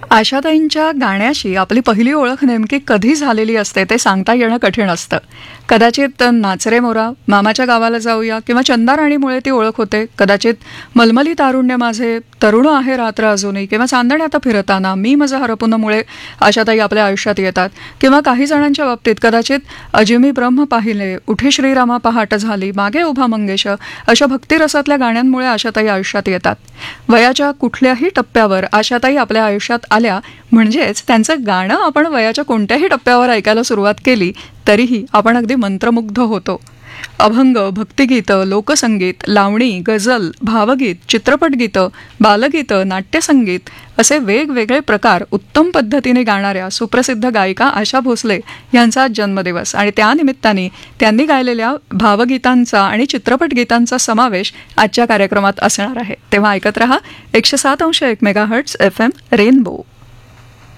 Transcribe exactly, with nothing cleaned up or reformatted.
आशाताईंच्या गाण्याशी आपली पहिली ओळख नेमकी कधी झालेली असते ते सांगता येणं कठीण असतं. कदाचित नाच रे मोरा, मामाच्या गावाला जाऊया किंवा चंदा राणीमुळे ती ओळख होते. कदाचित मलमली तारुण्य माझे, तरुण आहे रात्र अजूनही किंवा चांदण्यात फिरताना, मी माझं हरपुनमुळे आशाताई आपल्या आयुष्यात येतात. किंवा काही जणांच्या बाबतीत कदाचित अजिमी ब्रह्म पाहिले, उठी श्रीरामा पहाट झाली, मागे उभा मंगेश अशा भक्तिरसातल्या गाण्यांमुळे आशाताई आयुष्यात येतात. वयाच्या कुठल्याही टप्प्यावर आशाताई आपल्या आयुष्यात आल्या म्हणजेच त्यांचं गाणं आपण वयाच्या कोणत्याही टप्प्यावर ऐकायला सुरुवात केली तरीही आपण अगदी मंत्रमुग्ध होतो. अभंग, भक्तिगीतं, लोकसंगीत, लावणी, गझल, भावगीत, चित्रपटगीतं, बालगीतं, नाट्यसंगीत असे वेगवेगळे प्रकार उत्तम पद्धतीने गाणाऱ्या सुप्रसिद्ध गायिका आशा भोसले यांचा आज जन्मदिवस आणि त्यानिमित्ताने त्यांनी गायलेल्या भावगीतांचा आणि चित्रपटगीतांचा समावेश आजच्या कार्यक्रमात असणार आहे. तेव्हा ऐकत रहा एकशे सात अंश एक मेगाहर्ट्झ एफ एम रेनबो.